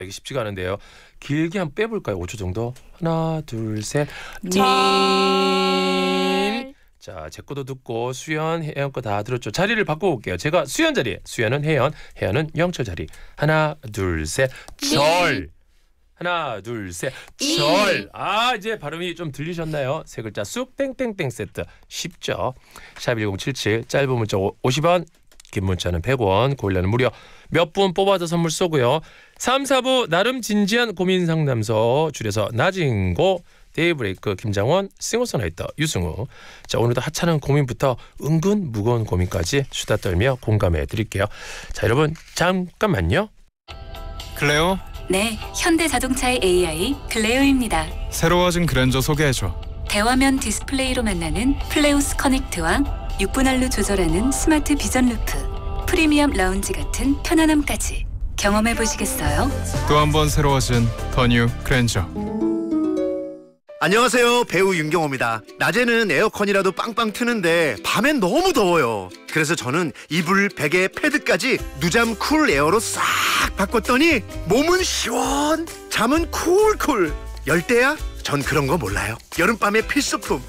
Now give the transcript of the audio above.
이게 쉽지가 않은데요. 길게 한번 빼볼까요? 5초 정도. 하나, 둘, 셋. 잘. 자, 제 거도 듣고 수연, 혜연 거 다 들었죠. 자리를 바꿔볼게요. 제가 수연 자리에, 수연은 혜연, 혜연은 영철 자리. 하나, 둘, 셋. 절. 하나, 둘, 셋. 절. 아, 이제 발음이 좀 들리셨나요? 세 글자 쑥 땡땡땡 세트. 쉽죠? 샵 1077 짧은 문자 50원, 긴 문자는 100원, 고일라는 무료. 몇 분 뽑아서 선물 쏘고요. 3, 4부 나름 진지한 고민 상담소, 줄여서 나진고, 데이브레이크 김장원, 싱어송라이터 유승우. 자, 오늘도 하찮은 고민부터 은근 무거운 고민까지 수다 떨며 공감해 드릴게요. 자, 여러분 잠깐만요. 클레오, 네, 현대자동차의 AI 클레오입니다. 새로워진 그랜저 소개해줘. 대화면 디스플레이로 만나는 플레오스 커넥트와 6분할로 조절하는 스마트 비전 루프, 프리미엄 라운지 같은 편안함까지 경험해 보시겠어요? 또 한 번 새로워진 더 뉴 그랜저. 안녕하세요, 배우 윤경호입니다. 낮에는 에어컨이라도 빵빵 트는데 밤엔 너무 더워요. 그래서 저는 이불, 베개, 패드까지 누잠 쿨 에어로 싹 바꿨더니 몸은 시원, 잠은 쿨쿨. 열대야? 전 그런 거 몰라요. 여름밤의 필수품